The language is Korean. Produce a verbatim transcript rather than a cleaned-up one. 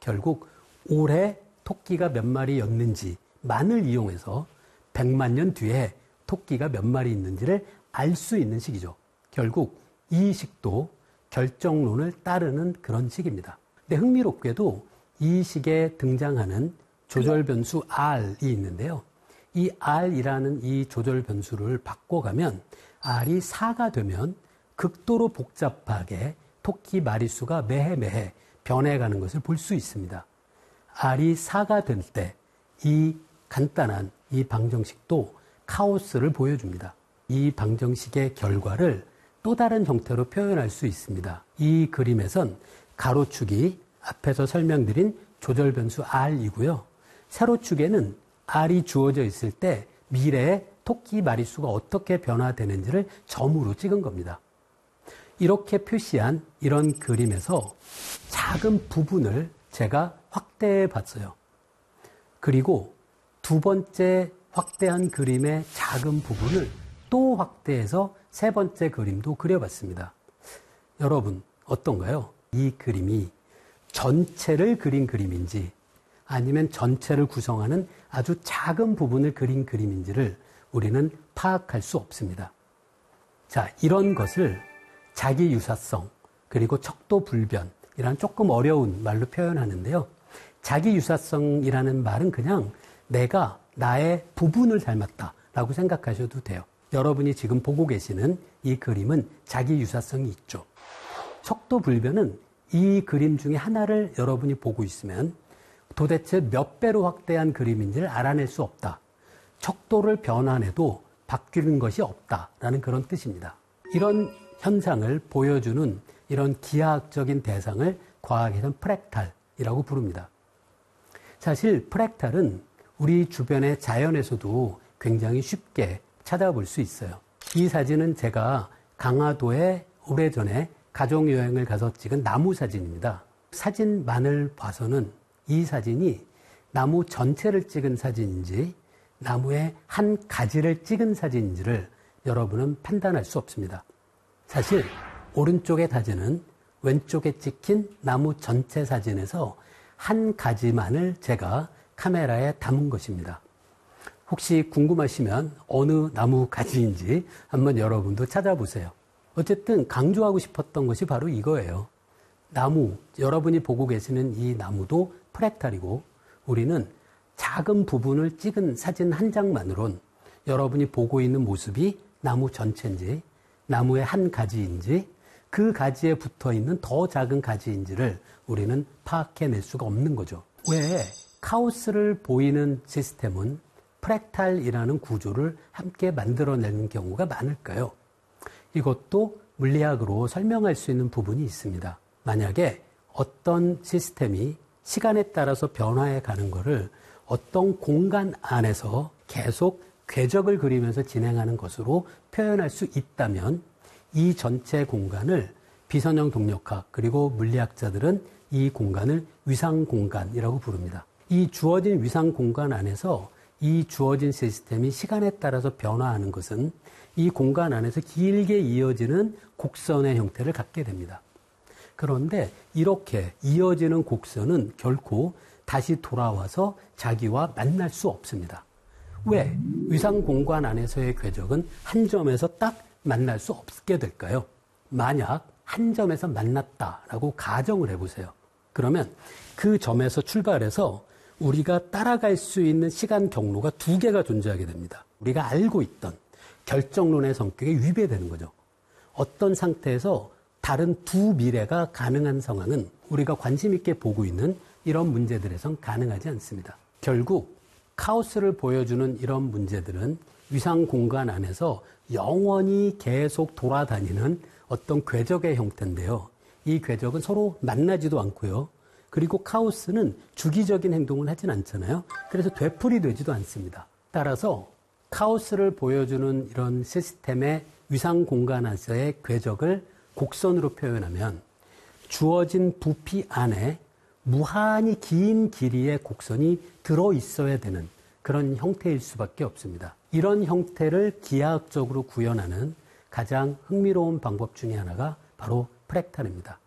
결국 올해 토끼가 몇 마리였는지만을 이용해서 백만 년 뒤에 토끼가 몇 마리 있는지를 알 수 있는 식이죠. 결국 이 식도 결정론을 따르는 그런 식입니다. 근데 흥미롭게도 이 식에 등장하는 조절 변수 R이 있는데요. 이 R이라는 이 조절 변수를 바꿔가면 R이 사가 되면 극도로 복잡하게 토끼 마리수가 매해 매해 변해가는 것을 볼 수 있습니다. R이 사가 될 때 이 간단한 이 방정식도 카오스를 보여줍니다. 이 방정식의 결과를 또 다른 형태로 표현할 수 있습니다. 이 그림에선 가로축이 앞에서 설명드린 조절 변수 R이고요. 세로축에는 R이 주어져 있을 때 미래에 토끼 마리수가 어떻게 변화되는지를 점으로 찍은 겁니다. 이렇게 표시한 이런 그림에서 작은 부분을 제가 확대해 봤어요. 그리고 두 번째 확대한 그림의 작은 부분을 또 확대해서 세 번째 그림도 그려봤습니다. 여러분 어떤가요? 이 그림이 전체를 그린 그림인지 아니면 전체를 구성하는 아주 작은 부분을 그린 그림인지를 우리는 파악할 수 없습니다. 자, 이런 것을 자기 유사성 그리고 척도불변이라는 조금 어려운 말로 표현하는데요. 자기 유사성이라는 말은 그냥 내가 나의 부분을 닮았다라고 생각하셔도 돼요. 여러분이 지금 보고 계시는 이 그림은 자기 유사성이 있죠. 척도불변은 이 그림 중에 하나를 여러분이 보고 있으면 도대체 몇 배로 확대한 그림인지를 알아낼 수 없다. 척도를 변환해도 바뀌는 것이 없다라는 그런 뜻입니다. 이런 현상을 보여주는 이런 기하학적인 대상을 과학에서는 프랙탈이라고 부릅니다. 사실 프랙탈은 우리 주변의 자연에서도 굉장히 쉽게 찾아볼 수 있어요. 이 사진은 제가 강화도에 오래전에 가족여행을 가서 찍은 나무 사진입니다. 사진만을 봐서는 이 사진이 나무 전체를 찍은 사진인지 나무의 한 가지를 찍은 사진인지를 여러분은 판단할 수 없습니다. 사실 오른쪽의 사진은 왼쪽에 찍힌 나무 전체 사진에서 한 가지만을 제가 카메라에 담은 것입니다. 혹시 궁금하시면 어느 나무 가지인지 한번 여러분도 찾아보세요. 어쨌든 강조하고 싶었던 것이 바로 이거예요. 나무, 여러분이 보고 계시는 이 나무도 프랙탈이고 우리는 작은 부분을 찍은 사진 한 장만으론 여러분이 보고 있는 모습이 나무 전체인지 나무의 한 가지인지 그 가지에 붙어있는 더 작은 가지인지를 우리는 파악해낼 수가 없는 거죠. 왜 카오스를 보이는 시스템은 프랙탈이라는 구조를 함께 만들어내는 경우가 많을까요? 이것도 물리학으로 설명할 수 있는 부분이 있습니다. 만약에 어떤 시스템이 시간에 따라서 변화해 가는 것을 어떤 공간 안에서 계속 궤적을 그리면서 진행하는 것으로 표현할 수 있다면 이 전체 공간을 비선형 동력학 그리고 물리학자들은 이 공간을 위상공간이라고 부릅니다. 이 주어진 위상공간 안에서 이 주어진 시스템이 시간에 따라서 변화하는 것은 이 공간 안에서 길게 이어지는 곡선의 형태를 갖게 됩니다. 그런데 이렇게 이어지는 곡선은 결코 다시 돌아와서 자기와 만날 수 없습니다. 왜? 위상공간 안에서의 궤적은 한 점에서 딱 만날 수 없게 될까요? 만약 한 점에서 만났다라고 가정을 해보세요. 그러면 그 점에서 출발해서 우리가 따라갈 수 있는 시간 경로가 두 개가 존재하게 됩니다. 우리가 알고 있던 결정론의 성격에 위배되는 거죠. 어떤 상태에서 다른 두 미래가 가능한 상황은 우리가 관심 있게 보고 있는 이런 문제들에선 가능하지 않습니다. 결국 카오스를 보여주는 이런 문제들은 위상 공간 안에서 영원히 계속 돌아다니는 어떤 궤적의 형태인데요. 이 궤적은 서로 만나지도 않고요. 그리고 카오스는 주기적인 행동을 하진 않잖아요. 그래서 되풀이 되지도 않습니다. 따라서 카오스를 보여주는 이런 시스템의 위상 공간 안에서의 궤적을 곡선으로 표현하면 주어진 부피 안에 무한히 긴 길이의 곡선이 들어있어야 되는 그런 형태일 수밖에 없습니다. 이런 형태를 기하학적으로 구현하는 가장 흥미로운 방법 중에 하나가 바로 프랙탈입니다.